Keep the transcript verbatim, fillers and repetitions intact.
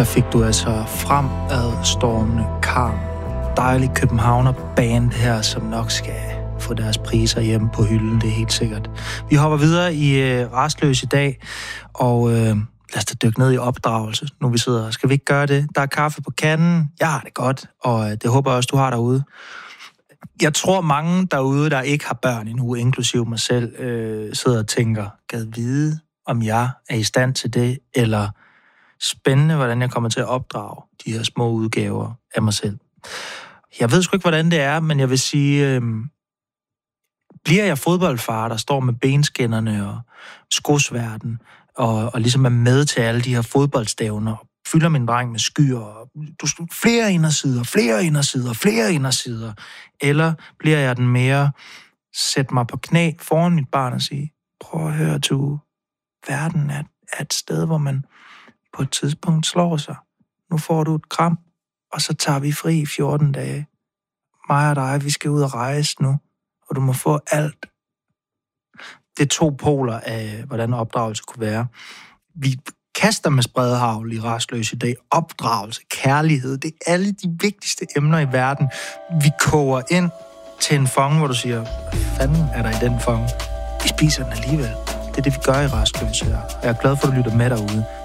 Her fik du altså fremadstormende Karm. Dejlig københavner band her, som nok skal få deres priser hjemme på hylden, det er helt sikkert. Vi hopper videre i øh, Rastløs i dag, og øh, lad os da dykke ned i opdragelse, nu vi sidder her. Skal vi ikke gøre det? Der er kaffe på kanden, jeg har det godt, og øh, det håber jeg også, du har derude. Jeg tror, mange derude, der ikke har børn endnu, inklusive mig selv, øh, sidder og tænker, gad vide, om jeg er i stand til det, eller spændende, hvordan jeg kommer til at opdrage de her små udgaver af mig selv. Jeg ved sgu ikke, hvordan det er, men jeg vil sige, øh, bliver jeg fodboldfar, der står med benskinnerne og skosværten, og, og ligesom er med til alle de her fodboldstævner, og fylder min dreng med skyer, og du flere indersider, flere indersider, flere indersider, eller bliver jeg den mere, sæt mig på knæ foran mit barn og sige, prøv at høre, Tue, verden er, er et sted, hvor man på et tidspunkt slår sig. Nu får du et kram, og så tager vi fri i fjorten dage. Mig og dig, vi skal ud og rejse nu, og du må få alt. Det er to poler af, hvordan opdragelse kunne være. Vi kaster med spredehagl i Rastløs i dag. Opdragelse, kærlighed, det er alle de vigtigste emner i verden. Vi koger ind til en fong, hvor du siger, hvad fanden er der i den fong? Vi spiser den alligevel. Det er det, vi gør i Rastløs her. Og jeg er glad for, at du lytter med derude.